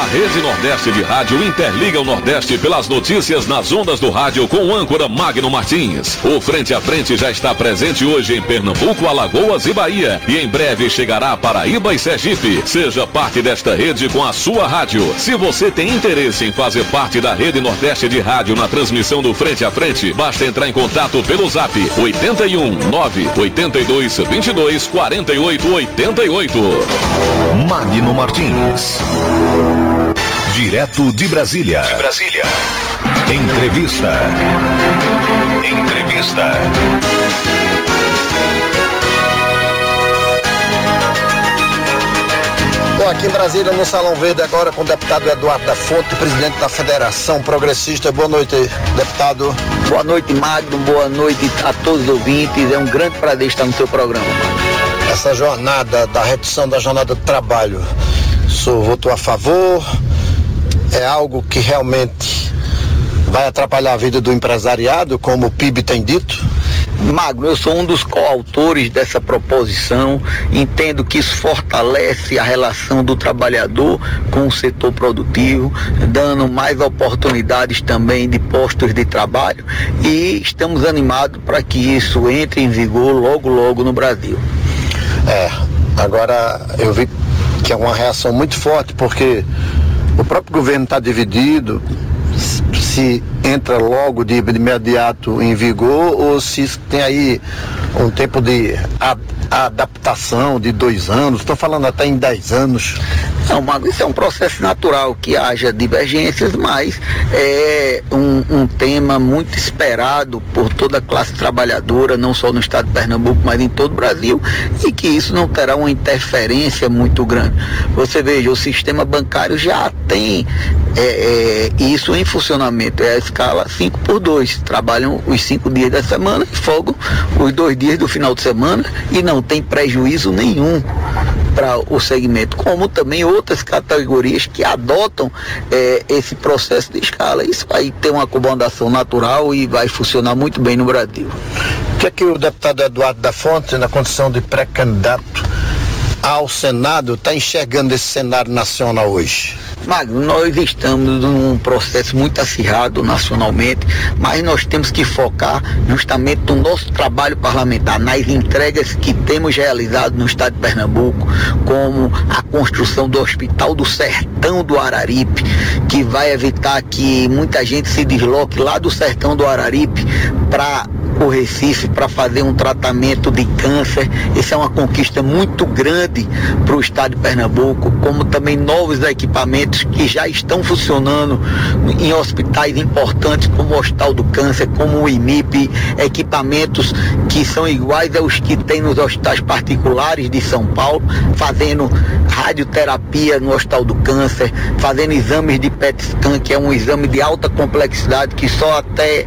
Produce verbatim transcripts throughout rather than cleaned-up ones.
Rede Nordeste de Rádio interliga o Nordeste pelas notícias nas ondas do rádio com o âncora Magno Martins. O Frente a Frente já está presente hoje em Pernambuco, Alagoas e Bahia. E em breve chegará a Paraíba e Sergipe. Seja parte desta rede com a sua rádio. Se você tem interesse em fazer parte da Rede Nordeste de Rádio na transmissão do Frente a Frente, basta entrar em contato pelo zap oito um nove oito dois dois dois quatro oito oito oito. Magno Martins. Direto de Brasília. De Brasília. Entrevista. Entrevista. Bom, aqui em Brasília, no Salão Verde, agora com o deputado Eduardo da Fonte, presidente da Federação Progressista. Boa noite, deputado. Boa noite, Magno. Boa noite a todos os ouvintes. É um grande prazer estar no seu programa. Essa jornada da redução da jornada de trabalho, o senhor votou a favor? É algo que realmente vai atrapalhar a vida do empresariado, como o P I B tem dito? Magno, eu sou um dos coautores dessa proposição. Entendo que isso fortalece a relação do trabalhador com o setor produtivo, dando mais oportunidades também de postos de trabalho, e estamos animados para que isso entre em vigor logo, logo no Brasil. É, agora eu vi que é uma reação muito forte, porque o próprio governo está dividido se entra logo de imediato em vigor ou se tem aí um tempo de adaptação de dois anos, estou falando até em dez anos. Não, Magno, isso é um processo natural que haja divergências, mas é um, um tema muito esperado por toda a classe trabalhadora, não só no estado de Pernambuco, mas em todo o Brasil, e que isso não terá uma interferência muito grande. Você veja, o sistema bancário já tem é, é, isso em funcionamento, é a escala cinco por dois, trabalham os cinco dias da semana e folgam os dois dias do final de semana, e não tem prejuízo nenhum para o segmento, como também outras categorias que adotam é, esse processo de escala. Isso vai ter uma acomodação natural e vai funcionar muito bem no Brasil. O que é que o deputado Eduardo da Fonte, na condição de pré-candidato ao Senado, está enxergando esse cenário nacional hoje? Magno, nós estamos num processo muito acirrado nacionalmente, mas nós temos que focar justamente no nosso trabalho parlamentar, nas entregas que temos realizado no estado de Pernambuco, como a construção do Hospital do Sertão do Araripe, que vai evitar que muita gente se desloque lá do Sertão do Araripe para o Recife para fazer um tratamento de câncer. Isso é uma conquista muito grande para o estado de Pernambuco, como também novos equipamentos que já estão funcionando em hospitais importantes como o Hospital do Câncer, como o I M I P, equipamentos que são iguais aos que tem nos hospitais particulares de São Paulo, fazendo radioterapia no Hospital do Câncer, fazendo exames de P E T scan, que é um exame de alta complexidade que só até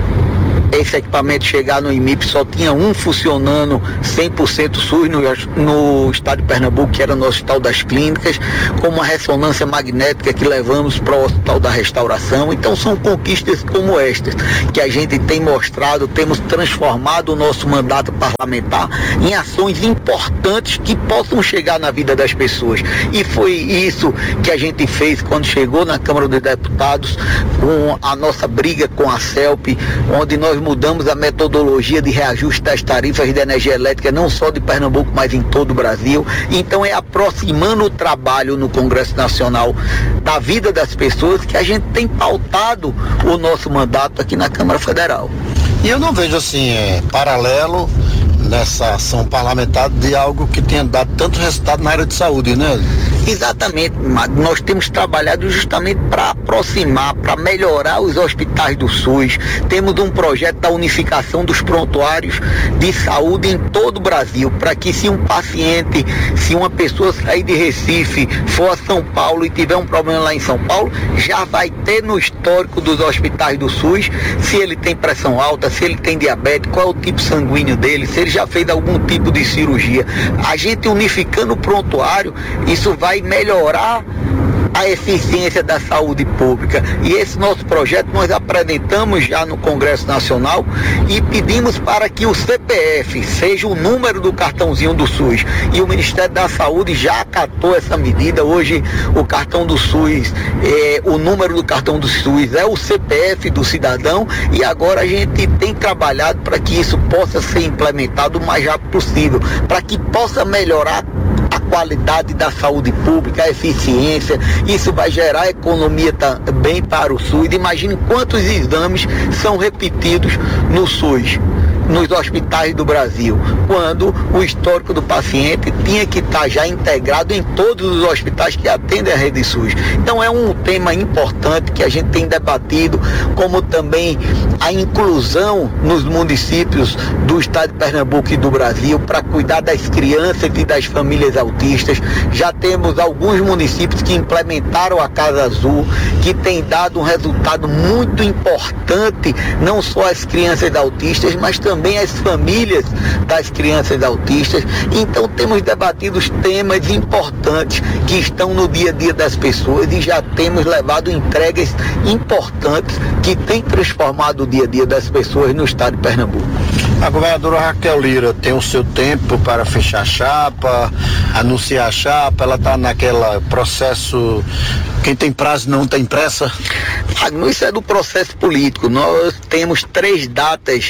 esse equipamento chegar no I M I P só tinha um funcionando cem por cento SUS no, no estado de Pernambuco, que era no Hospital das Clínicas, com uma ressonância magnética que levamos para o Hospital da Restauração. Então são conquistas como estas que a gente tem mostrado, temos transformado o nosso mandato parlamentar em ações importantes que possam chegar na vida das pessoas, e foi isso que a gente fez quando chegou na Câmara dos Deputados com a nossa briga com a CELP, onde nós mudamos a metodologia de reajuste das tarifas de energia elétrica, não só de Pernambuco, mas em todo o Brasil. Então é aproximando o trabalho no Congresso Nacional da vida das pessoas que a gente tem pautado o nosso mandato aqui na Câmara Federal. E eu não vejo assim, é, paralelo nessa ação parlamentar de algo que tenha dado tanto resultado na área de saúde, né? Exatamente, Magno. Nós temos trabalhado justamente para aproximar, para melhorar os hospitais do SUS. Temos um projeto da unificação dos prontuários de saúde em todo o Brasil, para que se um paciente, se uma pessoa sair de Recife, for a São Paulo e tiver um problema lá em São Paulo, já vai ter no histórico dos hospitais do SUS se ele tem pressão alta, se ele tem diabetes, qual é o tipo sanguíneo dele, se ele já fez algum tipo de cirurgia. A gente unificando o prontuário, isso vai melhorar a eficiência da saúde pública. E esse nosso projeto nós apresentamos já no Congresso Nacional e pedimos para que o C P F seja o número do cartãozinho do SUS. E o Ministério da Saúde já acatou essa medida. Hoje o cartão do SUS, é, o número do cartão do SUS é o C P F do cidadão, e agora a gente tem trabalhado para que isso possa ser implementado o mais rápido possível, para que possa melhorar a qualidade da saúde pública, a eficiência. Isso vai gerar economia também para o SUS. Imagine quantos exames são repetidos no SUS, nos hospitais do Brasil, quando o histórico do paciente tinha que estar já integrado em todos os hospitais que atendem a rede SUS. Então é um tema importante que a gente tem debatido, como também a inclusão nos municípios do estado de Pernambuco e do Brasil para cuidar das crianças e das famílias autistas. Já temos alguns municípios que implementaram a Casa Azul, que tem dado um resultado muito importante, não só às crianças autistas, mas também também as famílias das crianças autistas. Então temos debatido os temas importantes que estão no dia a dia das pessoas e já temos levado entregas importantes que têm transformado o dia a dia das pessoas no estado de Pernambuco. A governadora Raquel Lira tem o seu tempo para fechar a chapa, anunciar a chapa, ela está naquele processo, quem tem prazo não tem pressa? Isso é do processo político. Nós temos três datas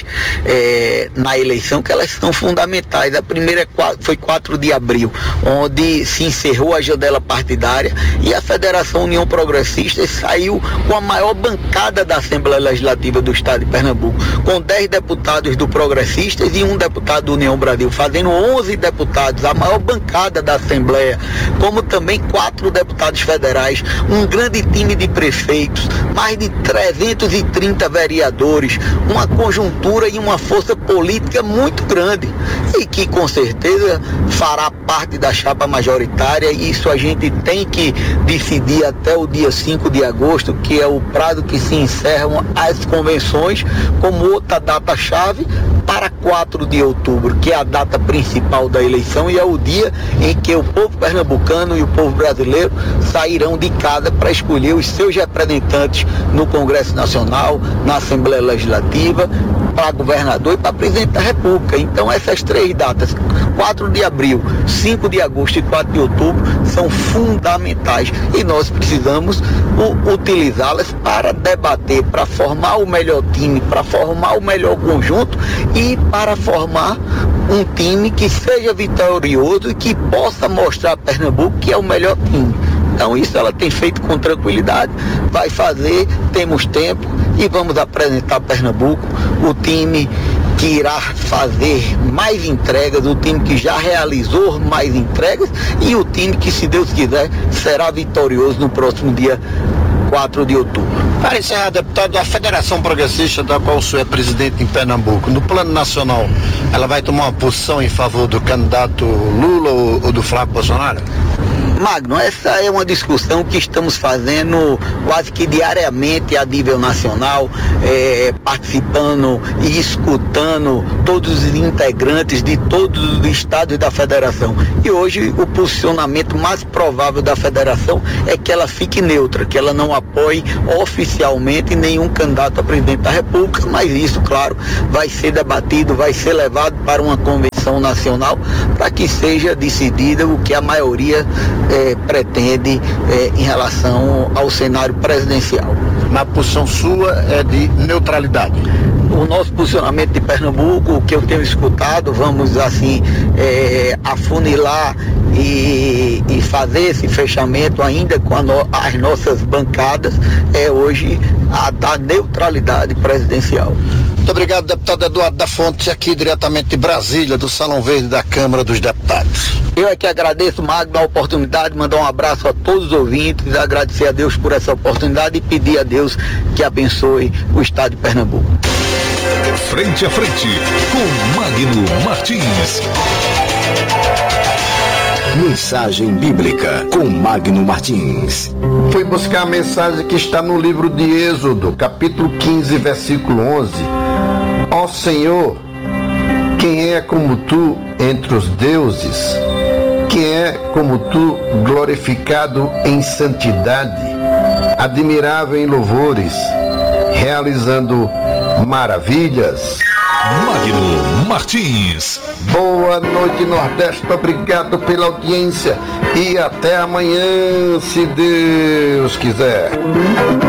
é, na eleição que elas são fundamentais. A primeira foi quatro de abril, onde se encerrou a janela partidária e a Federação União Progressista saiu com a maior bancada da Assembleia Legislativa do estado de Pernambuco, com dez deputados do Progressistas e um deputado do União Brasil, fazendo onze deputados, a maior bancada da Assembleia, como também quatro deputados federais, um grande time de prefeitos, mais de trezentos e trinta vereadores, uma conjuntura e uma força política muito grande e que com certeza fará parte da chapa majoritária. E isso a gente tem que decidir até o dia cinco de agosto, que é o prazo que se encerram as convenções, como outra data-chave para quatro de outubro, que é a data principal da eleição e é o dia em que o povo pernambucano e o povo brasileiro sairão de casa para escolher os seus representantes no Congresso Nacional, na Assembleia Legislativa, para governador e para presidente da República. Então essas três datas, quatro de abril, cinco de agosto e quatro de outubro, são fundamentais e nós precisamos utilizá-las para debater, para formar o melhor time, para formar o melhor conjunto e para formar um time que seja vitorioso e que possa mostrar a Pernambuco que é o melhor time. Então isso ela tem feito com tranquilidade, vai fazer, temos tempo e vamos apresentar a Pernambuco o time que irá fazer mais entregas, o time que já realizou mais entregas e o time que, se Deus quiser, será vitorioso no próximo dia quatro de outubro. Para encerrar, deputado, a Federação Progressista, da qual o senhor é presidente em Pernambuco, no plano nacional, ela vai tomar uma posição em favor do candidato Lula ou, ou do Flávio Bolsonaro? Magno, essa é uma discussão que estamos fazendo quase que diariamente a nível nacional, é, participando e escutando todos os integrantes de todos os estados da federação. E hoje o posicionamento mais provável da federação é que ela fique neutra, que ela não apoie oficialmente nenhum candidato a presidente da República, mas isso, claro, vai ser debatido, vai ser levado para uma convenção nacional para que seja decidida o que a maioria É, pretende é, em relação ao cenário presidencial. Na posição sua é de neutralidade? O nosso posicionamento de Pernambuco, o que eu tenho escutado, vamos assim é, afunilar e, e fazer esse fechamento ainda com a no, as nossas bancadas, é hoje a da neutralidade presidencial. Muito obrigado, deputado Eduardo da Fonte, aqui diretamente de Brasília, do Salão Verde da Câmara dos Deputados. Eu é que agradeço, Magno, a oportunidade, mandar um abraço a todos os ouvintes, agradecer a Deus por essa oportunidade e pedir a Deus que abençoe o estado de Pernambuco. Frente a frente, com Magno Martins. Mensagem bíblica com Magno Martins. Fui buscar a mensagem que está no livro de Êxodo, capítulo quinze, versículo onze. Ó Senhor, quem é como tu entre os deuses, quem é como tu, glorificado em santidade, admirável em louvores, realizando maravilhas. Magno Martins. Boa noite, Nordeste. Obrigado pela audiência e até amanhã, se Deus quiser.